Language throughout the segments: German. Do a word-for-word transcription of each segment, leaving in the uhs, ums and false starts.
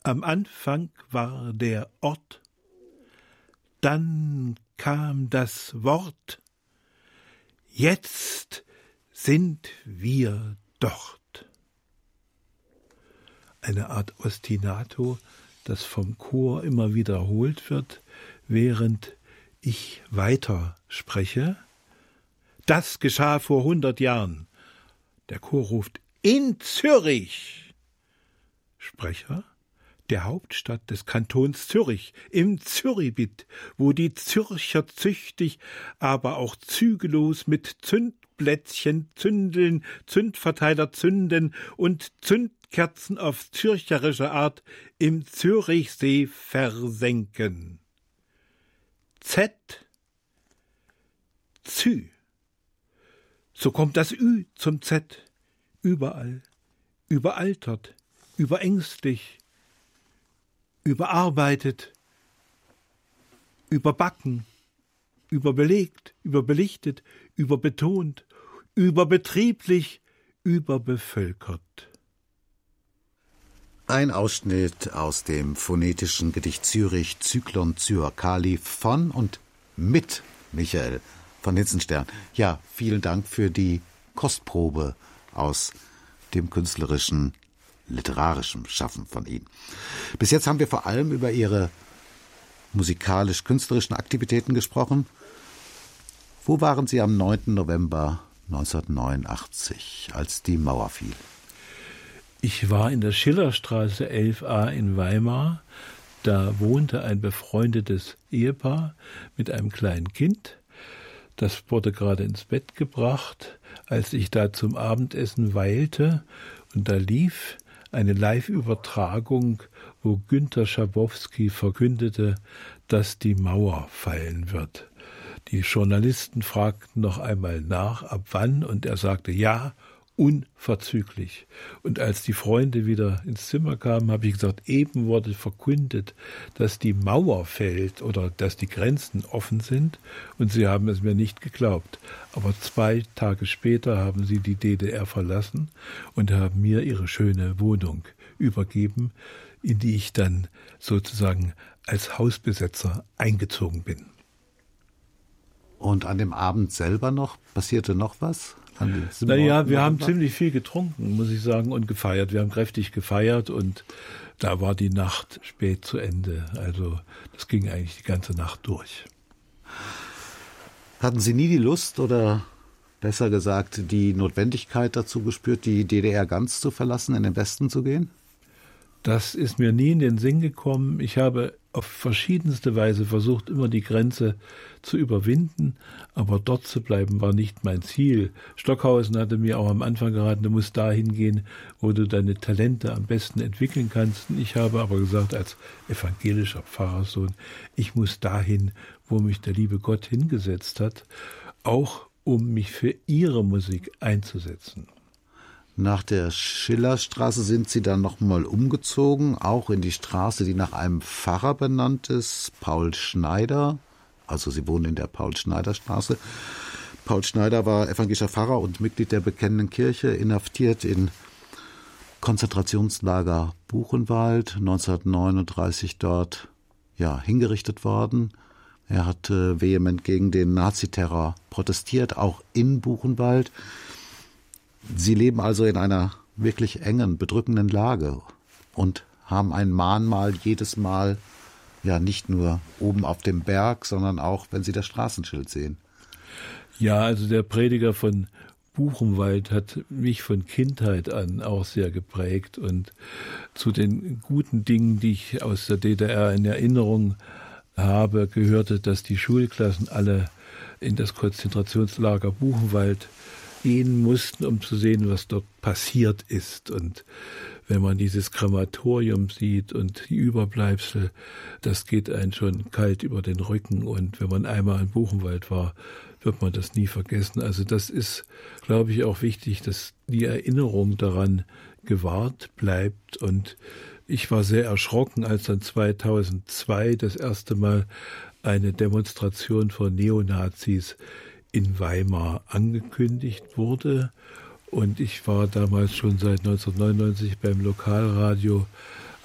Am Anfang war der Ort, dann kam das Wort, jetzt sind wir dort. Eine Art Ostinato, das vom Chor immer wiederholt wird, während ich weiter spreche. Das geschah vor hundert Jahren. Der Chor ruft, in Zürich. Sprecher, der Hauptstadt des Kantons Zürich, im Züribit, wo die Zürcher züchtig, aber auch zügellos mit Zündplätzchen zündeln, Zündverteiler zünden und Zündkerzen auf zürcherische Art im Zürichsee versenken. Z. Zü. So kommt das Ü zum Z. Überall, überaltert, überängstlich, überarbeitet, überbacken, überbelegt, überbelichtet, überbetont, überbetrieblich, überbevölkert. Ein Ausschnitt aus dem phonetischen Gedicht Zürich, Zyklon Zyakalli von und mit Michael von Hitzenstern. Ja, vielen Dank für die Kostprobe aus dem künstlerischen, literarischen Schaffen von Ihnen. Bis jetzt haben wir vor allem über Ihre musikalisch-künstlerischen Aktivitäten gesprochen. Wo waren Sie am neunten November neunzehnhundertneunundachtzig, als die Mauer fiel? Ich war in der Schillerstraße elf a in Weimar. Da wohnte ein befreundetes Ehepaar mit einem kleinen Kind. Das wurde gerade ins Bett gebracht, als ich da zum Abendessen weilte. Und da lief eine Live-Übertragung, wo Günter Schabowski verkündete, dass die Mauer fallen wird. Die Journalisten fragten noch einmal nach, ab wann, und er sagte, ja, unverzüglich. Und als die Freunde wieder ins Zimmer kamen, habe ich gesagt, eben wurde verkündet, dass die Mauer fällt oder dass die Grenzen offen sind, und sie haben es mir nicht geglaubt. Aber zwei Tage später haben sie die D D R verlassen und haben mir ihre schöne Wohnung übergeben, in die ich dann sozusagen als Hausbesetzer eingezogen bin. Und an dem Abend selber noch, passierte noch was? Naja, wir haben ziemlich viel getrunken, muss ich sagen, und gefeiert. Wir haben kräftig gefeiert und da war die Nacht spät zu Ende. Also das ging eigentlich die ganze Nacht durch. Hatten Sie nie die Lust oder besser gesagt die Notwendigkeit dazu gespürt, die D D R ganz zu verlassen, in den Westen zu gehen? Das ist mir nie in den Sinn gekommen. Ich habe auf verschiedenste Weise versucht, immer die Grenze zu überwinden, aber dort zu bleiben war nicht mein Ziel. Stockhausen hatte mir auch am Anfang geraten, du musst dahin gehen, wo du deine Talente am besten entwickeln kannst. Ich habe aber gesagt, als evangelischer Pfarrerssohn, ich muss dahin, wo mich der liebe Gott hingesetzt hat, auch um mich für ihre Musik einzusetzen. Nach der Schillerstraße sind Sie dann nochmal umgezogen, auch in die Straße, die nach einem Pfarrer benannt ist, Paul Schneider. Also Sie wohnen in der Paul-Schneider-Straße. Paul Schneider war evangelischer Pfarrer und Mitglied der Bekennenden Kirche, inhaftiert in Konzentrationslager Buchenwald, neunzehnhundertneununddreißig dort ja, hingerichtet worden. Er hat äh, vehement gegen den Naziterror protestiert, auch in Buchenwald. Sie leben also in einer wirklich engen, bedrückenden Lage und haben ein Mahnmal jedes Mal, ja nicht nur oben auf dem Berg, sondern auch, wenn Sie das Straßenschild sehen. Ja, also der Prediger von Buchenwald hat mich von Kindheit an auch sehr geprägt und zu den guten Dingen, die ich aus der D D R in Erinnerung habe, gehörte, dass die Schulklassen alle in das Konzentrationslager Buchenwald gehen mussten, um zu sehen, was dort passiert ist. Und wenn man dieses Krematorium sieht und die Überbleibsel, das geht einen schon kalt über den Rücken. Und wenn man einmal in Buchenwald war, wird man das nie vergessen. Also das ist, glaube ich, auch wichtig, dass die Erinnerung daran gewahrt bleibt. Und ich war sehr erschrocken, als dann zweitausendzwei das erste Mal eine Demonstration von Neonazis in Weimar angekündigt wurde. Und ich war damals schon seit neunzehnhundertneunundneunzig beim Lokalradio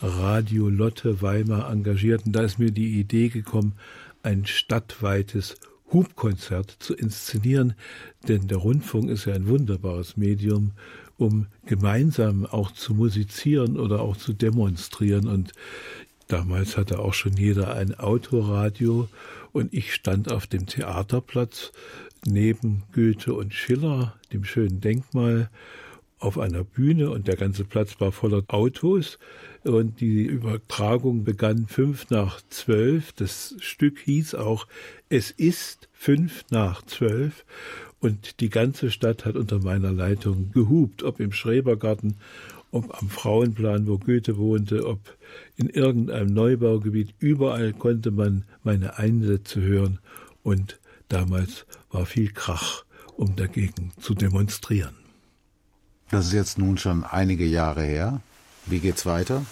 Radio Lotte Weimar engagiert. Und da ist mir die Idee gekommen, ein stadtweites Hubkonzert zu inszenieren, denn der Rundfunk ist ja ein wunderbares Medium, um gemeinsam auch zu musizieren oder auch zu demonstrieren. Und damals hatte auch schon jeder ein Autoradio und ich stand auf dem Theaterplatz neben Goethe und Schiller, dem schönen Denkmal, auf einer Bühne und der ganze Platz war voller Autos und die Übertragung begann fünf nach zwölf. Das Stück hieß auch Es ist fünf nach zwölf und die ganze Stadt hat unter meiner Leitung gehupt, ob im Schrebergarten, ob am Frauenplan, wo Goethe wohnte, ob in irgendeinem Neubaugebiet. Überall konnte man meine Einsätze hören und damals war viel Krach, um dagegen zu demonstrieren. Das ist jetzt nun schon einige Jahre her. Wie geht's weiter?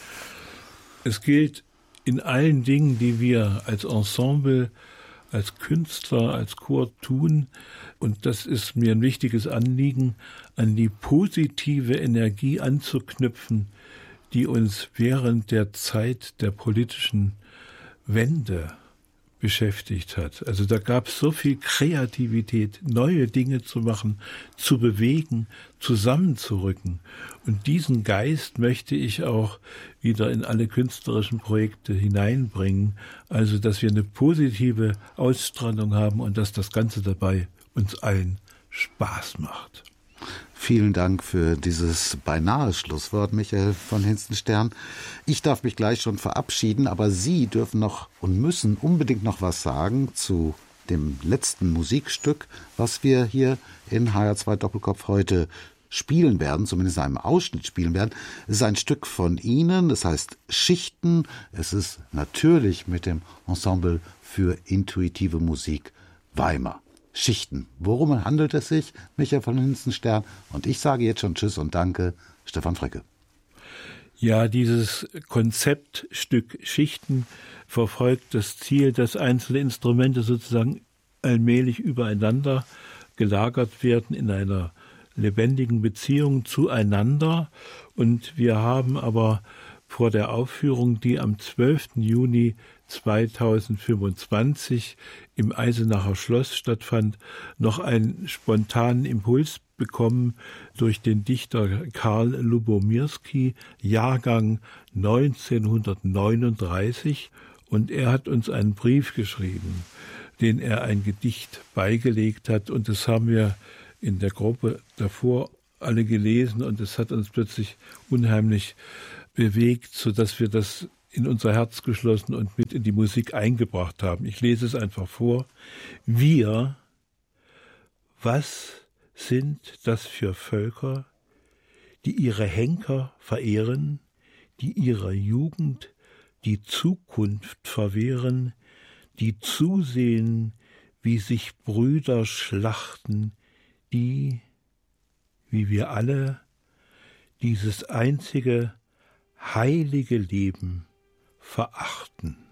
Es gilt in allen Dingen, die wir als Ensemble, als Künstler, als Chor tun, und das ist mir ein wichtiges Anliegen, an die positive Energie anzuknüpfen, die uns während der Zeit der politischen Wende beschäftigt hat. Also da gab es so viel Kreativität, neue Dinge zu machen, zu bewegen, zusammenzurücken. Und diesen Geist möchte ich auch wieder in alle künstlerischen Projekte hineinbringen. Also, dass wir eine positive Ausstrahlung haben und dass das Ganze dabei uns allen Spaß macht. Vielen Dank für dieses beinahe Schlusswort, Michael von Hinstenstern. Ich darf mich gleich schon verabschieden, aber Sie dürfen noch und müssen unbedingt noch was sagen zu dem letzten Musikstück, was wir hier in H R zwei Doppelkopf heute spielen werden, zumindest in einem Ausschnitt spielen werden. Es ist ein Stück von Ihnen, das heißt Schichten. Es ist natürlich mit dem Ensemble für intuitive Musik Weimar. Schichten. Worum handelt es sich, Michael von Hinstenstern? Und ich sage jetzt schon Tschüss und Danke, Stefan Frecke. Ja, dieses Konzeptstück Schichten verfolgt das Ziel, dass einzelne Instrumente sozusagen allmählich übereinander gelagert werden in einer lebendigen Beziehung zueinander. Und wir haben aber vor der Aufführung, die am zwölften Juni zweitausendfünfundzwanzig im Eisenacher Schloss stattfand, noch einen spontanen Impuls bekommen durch den Dichter Karl Lubomirski, Jahrgang neunzehnhundertneununddreißig. Und er hat uns einen Brief geschrieben, den er ein Gedicht beigelegt hat. Und das haben wir in der Gruppe davor alle gelesen. Und es hat uns plötzlich unheimlich bewegt, sodass wir das in unser Herz geschlossen und mit in die Musik eingebracht haben. Ich lese es einfach vor. Wir, was sind das für Völker, die ihre Henker verehren, die ihrer Jugend die Zukunft verwehren, die zusehen, wie sich Brüder schlachten, die, wie wir alle, dieses einzige heilige Leben verachten.